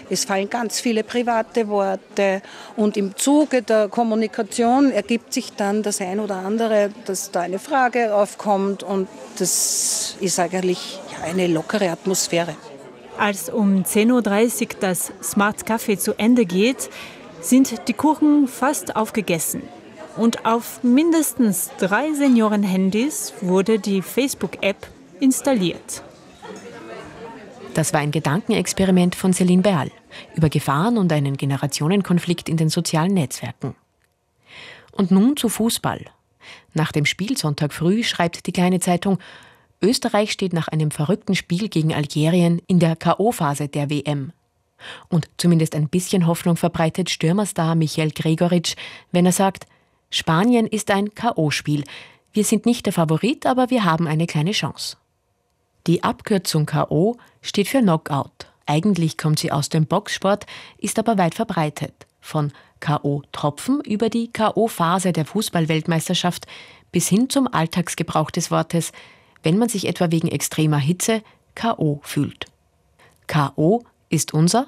Es fallen ganz viele private Worte und im Zuge der Kommunikation ergibt sich dann das ein oder andere, dass da eine Frage aufkommt und das ist eigentlich eine lockere Atmosphäre. Als um 10.30 Uhr das Smart Café zu Ende geht, sind die Kuchen fast aufgegessen. Und auf mindestens 3 Seniorenhandys wurde die Facebook-App installiert. Das war ein Gedankenexperiment von Céline Berl über Gefahren und einen Generationenkonflikt in den sozialen Netzwerken. Und nun zu Fußball. Nach dem Spiel Sonntag früh schreibt die kleine Zeitung, Österreich steht nach einem verrückten Spiel gegen Algerien in der K.O.-Phase der WM. Und zumindest ein bisschen Hoffnung verbreitet Stürmerstar Michael Gregoritsch, wenn er sagt, Spanien ist ein K.O.-Spiel. Wir sind nicht der Favorit, aber wir haben eine kleine Chance. Die Abkürzung K.O. steht für Knockout. Eigentlich kommt sie aus dem Boxsport, ist aber weit verbreitet. Von K.O.-Tropfen über die K.O.-Phase der Fußball-Weltmeisterschaft bis hin zum Alltagsgebrauch des Wortes, wenn man sich etwa wegen extremer Hitze K.O. fühlt. K.O. ist unser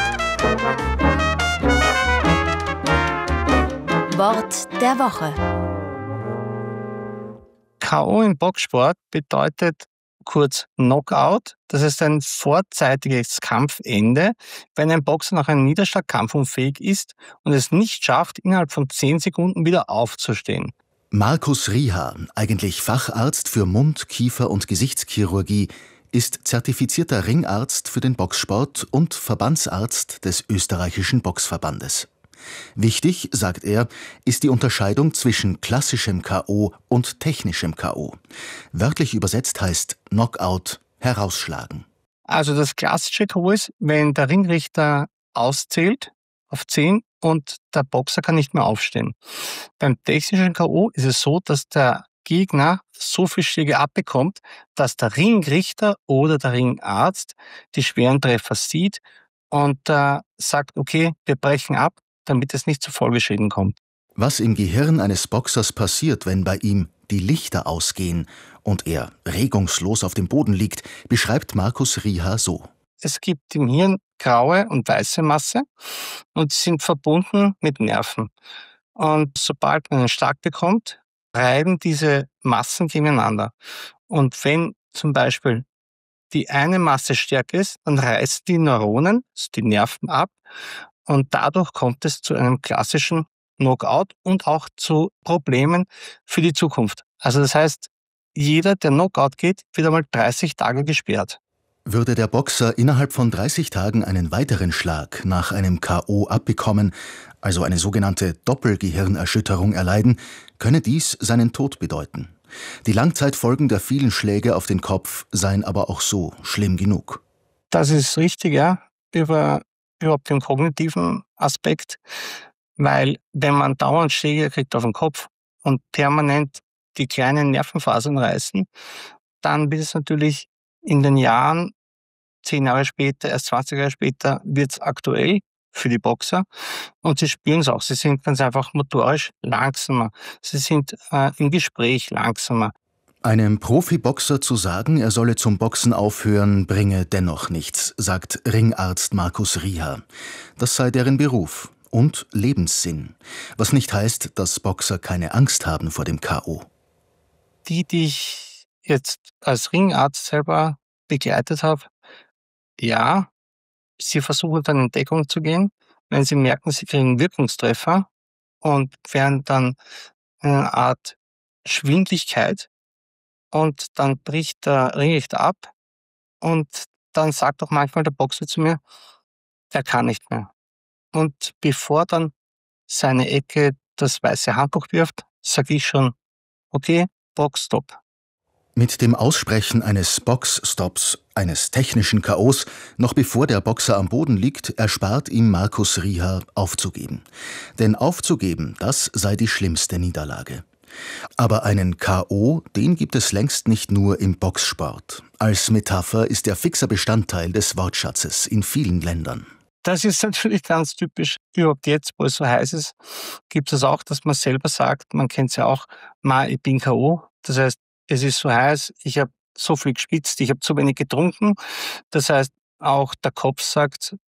Wort der Woche. K.O. im Boxsport bedeutet kurz Knockout, das ist ein vorzeitiges Kampfende, wenn ein Boxer nach einem Niederschlag kampfunfähig ist und es nicht schafft, innerhalb von 10 Sekunden wieder aufzustehen. Markus Rieha, eigentlich Facharzt für Mund-, Kiefer- und Gesichtschirurgie, ist zertifizierter Ringarzt für den Boxsport und Verbandsarzt des österreichischen Boxverbandes. Wichtig, sagt er, ist die Unterscheidung zwischen klassischem K.O. und technischem K.O. Wörtlich übersetzt heißt Knockout herausschlagen. Also das klassische K.O. ist, wenn der Ringrichter auszählt auf 10 und der Boxer kann nicht mehr aufstehen. Beim technischen K.O. ist es so, dass der Gegner so viele Schläge abbekommt, dass der Ringrichter oder der Ringarzt die schweren Treffer sieht und sagt, okay, wir brechen ab, damit es nicht zu Folgeschäden kommt. Was im Gehirn eines Boxers passiert, wenn bei ihm die Lichter ausgehen und er regungslos auf dem Boden liegt, beschreibt Markus Rieha so. Es gibt im Hirn graue und weiße Masse und sie sind verbunden mit Nerven. Und sobald man einen Schlag bekommt, reiben diese Massen gegeneinander. Und wenn zum Beispiel die eine Masse stärker ist, dann reißen die Neuronen, also die Nerven ab und dadurch kommt es zu einem klassischen Knockout und auch zu Problemen für die Zukunft. Also das heißt, jeder, der Knockout geht, wird einmal 30 Tage gesperrt. Würde der Boxer innerhalb von 30 Tagen einen weiteren Schlag nach einem K.O. abbekommen, also eine sogenannte Doppelgehirnerschütterung erleiden, könne dies seinen Tod bedeuten. Die Langzeitfolgen der vielen Schläge auf den Kopf seien aber auch so schlimm genug. Das ist richtig, ja, überhaupt den kognitiven Aspekt, weil wenn man dauernd Schläge kriegt auf den Kopf und permanent die kleinen Nervenfasern reißen, dann wird es natürlich in den Jahren, 10 Jahre später, erst 20 Jahre später, wird es aktuell für die Boxer und sie spüren es auch. Sie sind ganz einfach motorisch langsamer. Sie sind im Gespräch langsamer. Einem Profiboxer zu sagen, er solle zum Boxen aufhören, bringe dennoch nichts, sagt Ringarzt Markus Rieha. Das sei deren Beruf und Lebenssinn, was nicht heißt, dass Boxer keine Angst haben vor dem K.O. Die ich jetzt als Ringarzt selber begleitet habe, ja, sie versuchen dann in Deckung zu gehen, wenn sie merken, sie kriegen Wirkungstreffer und werden dann eine Art Schwindligkeit und dann bricht der Ringrichter ab und dann sagt auch manchmal der Boxer zu mir, er kann nicht mehr. Und bevor dann seine Ecke das weiße Handtuch wirft, sage ich schon, okay, Box, stopp. Mit dem Aussprechen eines Boxstops, eines technischen K.O.s, noch bevor der Boxer am Boden liegt, erspart ihm Markus Rieha aufzugeben. Denn aufzugeben, das sei die schlimmste Niederlage. Aber einen K.O., den gibt es längst nicht nur im Boxsport. Als Metapher ist er fixer Bestandteil des Wortschatzes in vielen Ländern. Das ist natürlich ganz typisch. Überhaupt jetzt, wo es so heiß ist, gibt es auch, dass man selber sagt, man kennt es ja auch, ich bin K.O. Das heißt, es ist so heiß, ich habe so viel geschwitzt, ich habe zu wenig getrunken. Das heißt, auch der Kopf sagt,